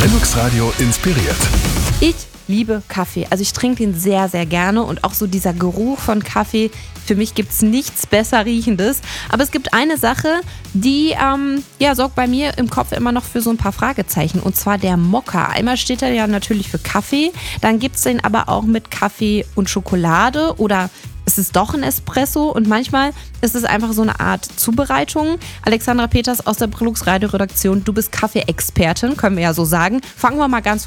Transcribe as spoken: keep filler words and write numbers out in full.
Lennox Radio inspiriert. Ich liebe Kaffee. Also ich trinke den sehr, sehr gerne und auch so dieser Geruch von Kaffee. Für mich gibt es nichts besser riechendes. Aber es gibt eine Sache, die ähm, ja, sorgt bei mir im Kopf immer noch für so ein paar Fragezeichen. Und zwar der Mokka. Einmal steht er ja natürlich für Kaffee. Dann gibt es den aber auch mit Kaffee und Schokolade oder es ist doch ein Espresso und manchmal ist es einfach so eine Art Zubereitung. Alexandra Peters aus der Brillux Radio Redaktion, du bist Kaffee-Expertin, können wir ja so sagen. Fangen wir mal ganz